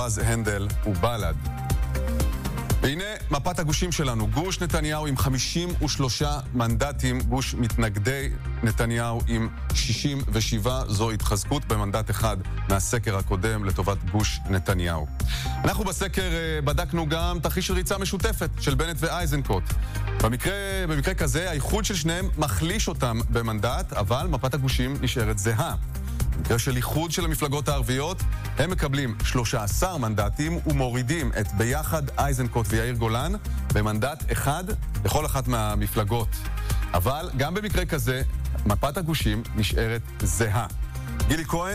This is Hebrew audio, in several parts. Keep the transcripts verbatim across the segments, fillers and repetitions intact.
יועז הנדל ובל"ד. והנה מפת הגושים שלנו. גוש נתניהו עם חמישים ושלושה מנדטים, גוש מתנגדי נתניהו עם שישים ושבע, זו התחזקות במנדט אחד מהסקר הקודם לטובת גוש נתניהו. אנחנו בסקר בדקנו גם תרחיש של ריצה משותפת של בנט ואייזנקוט. במקרה, במקרה כזה האיחוד של שניהם מחליש אותם במנדט, אבל מפת הגושים נשארת זהה. במקרה של איחוד של המפלגות הערביות, הם מקבלים שלושה עשר מנדטים ומורידים את ביחד אייזנקוט ויאיר גולן במנדט אחד לכל אחת מהמפלגות. אבל גם במקרה כזה, מפת הגושים נשארת זהה. גילי כהן,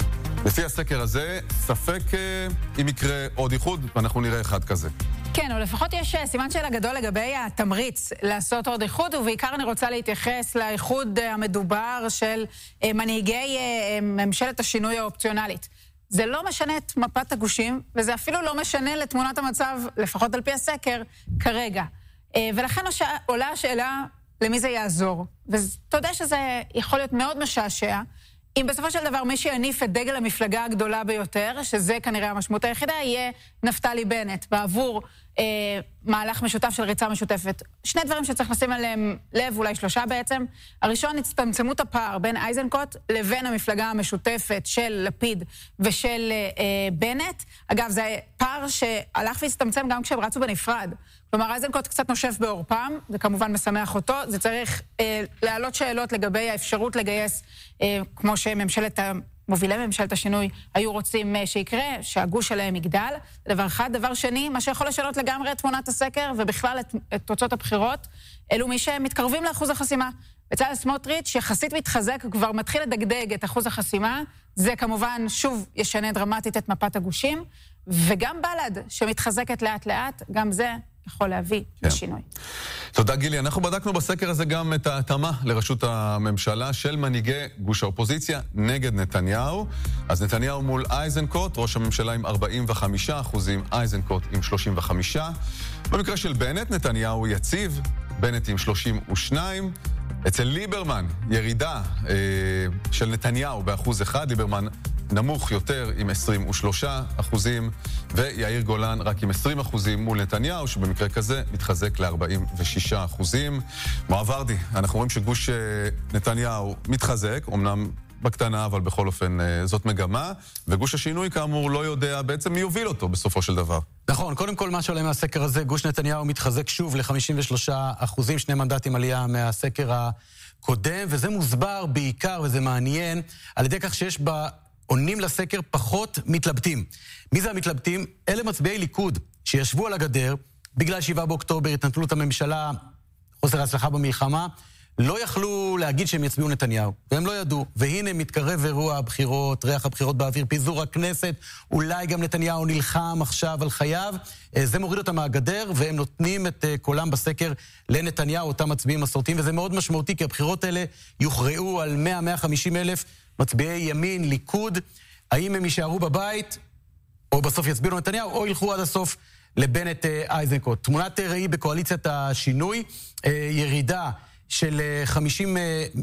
לפי הסקר הזה, ספק אם יקרה עוד איחוד, ואנחנו נראה אחד כזה. כן, או לפחות יש סימן שאלה גדול לגבי התמריץ לעשות עוד איחוד, ובעיקר אני רוצה להתייחס לאיחוד המדובר של מנהיגי ממשלת השינוי האופציונלית. זה לא משנה את מפת הגושים, וזה אפילו לא משנה לתמונת המצב, לפחות על פי הסקר, כרגע. ולכן עולה השאלה למי זה יעזור. ואתה יודע שזה יכול להיות מאוד משעשע, אם בסופו של דבר מי שיניף את דגל המפלגה הגדולה ביותר, שזה כנראה המשמעות היחידה, יהיה נפתלי בנט, בעבור אה, מהלך משותף של ריצה משותפת. שני דברים שצריך לשים עליהם לב, אולי שלושה בעצם. הראשון, הצטמצמות הפער בין אייזנקוט לבין המפלגה המשותפת של לפיד ושל אה, בנט. אגב, זה פער שהלך והצטמצם גם כשהם רצו בנפרד. כלומר, אייזנקוט קצת נושף בעורפם, זה כמובן משמח אותו, זה צריך אה, להעלות שאלות לגבי האפשרות לגייס, אה, כמו שממשלת, מובילי ממשלת השינוי היו רוצים אה, שיקרה, שהגוש שלהם יגדל. דבר אחד. דבר שני, מה שיכול לשנות לגמרי את תמונת הסקר, ובכלל את, את תוצאות הבחירות, אלו מי שמתקרבים לאחוז החסימה. בצלאל סמוטריץ' יחסית מתחזק, כבר מתחיל לדגדג את אחוז החסימה, זה כמובן שוב ישנה דרמטית את מפת הגושים, וגם בל"ד שמתחזקת לאט לאט, גם זה יכול להביא כן. לשינוי. תודה גילי. אנחנו בדקנו בסקר הזה גם את ההתאמה לראשות הממשלה של מנהיגי גוש האופוזיציה נגד נתניהו. אז נתניהו מול אייזנקוט, ראש הממשלה עם ארבעים וחמישה אחוזים, אייזנקוט עם שלושים וחמישה. במקרה של בנט, נתניהו יציב, בנט עם שלושים ושניים. אצל ליברמן, ירידה אה, של נתניהו באחוז אחד, ליברמן נמוך יותר עם עשרים ושלושה אחוזים, ויאיר גולן רק עם עשרים אחוזים מול נתניהו, שבמקרה כזה מתחזק ל-ארבעים ושישה אחוזים. מואב ורדי, אנחנו רואים שגוש נתניהו מתחזק, אמנם בקטנה, אבל בכל אופן זאת מגמה, וגוש השינוי כאמור לא יודע בעצם מי יוביל אותו בסופו של דבר. נכון, קודם כל מה שעולה מהסקר הזה, גוש נתניהו מתחזק שוב ל-חמישים ושלושה אחוזים, שני מנדטים עלייה מהסקר הקודם, וזה מוסבר בעיקר, וזה מעניין, על ידי כך שיש בה עונים לסקר פחות מתלבטים. מי זה המתלבטים? אלה מצביעי ליכוד שישבו על הגדר בגלל שבעה באוקטובר, התנפלות הממשלה, חוסר הצלחה במלחמה, לא יכלו להגיד שהם יצביעו נתניהו, והם לא ידעו. והנה מתקרב אירוע הבחירות, ריח הבחירות באוויר, פיזור הכנסת, אולי גם נתניהו נלחם עכשיו על חייו, זה מוריד אותם מהגדר, והם נותנים את קולם בסקר לנתניהו, אותם מצביעים מסורתיים, וזה מאוד משמעותי, כי הבחירות האלה יוכרעו על מאה עד מאה וחמישים אלף מצביעי ימין, ליכוד, האם הם יישארו בבית, או בסוף יצביעו נתניהו, או ילכו עד הסוף לבנט אייזנקוט. תמונת ראי בקואליציית השינוי, ירידה של חמישים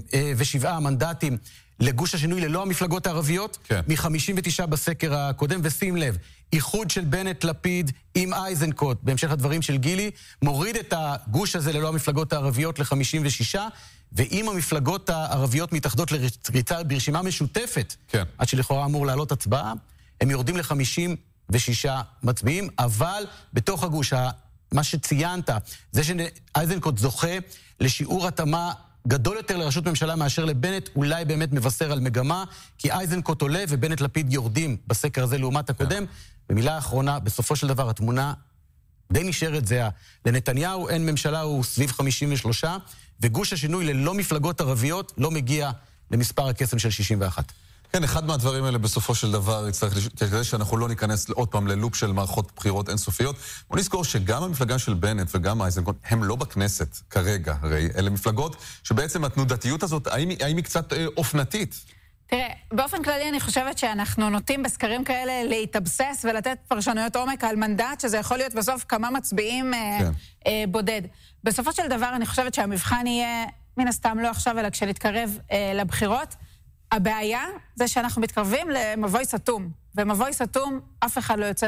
ושבעה מנדטים לגוש השינוי ללא המפלגות הערביות, כן. מ-חמישים ותשע בסקר הקודם, ושים לב, איחוד של בנט לפיד עם אייזנקוט, בהמשך הדברים של גילי, מוריד את הגוש הזה ללא המפלגות הערביות ל-חמישים ושש, ואם המפלגות הערביות מתאחדות לריצה ברשימה משותפת, כן. עד שלכאורה אמור לעלות הצבעה, הם יורדים ל-חמישים ושישה מצביעים, אבל בתוך הגוש, מה שציינת, זה שאייזנקוט זוכה לשיעור התאמה גדול יותר לראשות ממשלה מאשר לבנט, אולי באמת מבשר על מגמה, כי אייזנקוט עולה ובנט לפיד יורדים בסקר הזה לעומת הקודם. במילה האחרונה, בסופו של דבר התמונה די נשארת זהה. לנתניהו אין ממשלה, הוא סביב חמישים ושלוש, וגוש השינוי ללא מפלגות ערביות לא מגיע למספר הקסם של שישים ואחת. כן, אחד מהדברים האלה בסופו של דבר יצטרך כדי שאנחנו לא ניכנס עוד פעם ללופ של מערכות בחירות אינסופיות. בוא נזכור שגם המפלגה של בנט וגם אייזנקוט הם לא בכנסת כרגע, הרי אלה מפלגות שבעצם התנודתיות הזאת, האם, האם היא קצת אה, אופנתית? תראה, באופן כללי אני חושבת שאנחנו נוטים בסקרים כאלה להתאבסס ולתת פרשנויות עומק על מנדט, שזה יכול להיות בסוף כמה מצביעים כן. אה, אה, בודד. בסופו של דבר אני חושבת שהמבחן יהיה מן הסתם לא עכשיו, אלא כשנתקרב אה, לבחירות. הבעיה זה שאנחנו מתקרבים למבוי סתום, ומבוי סתום אף אחד לא יוצא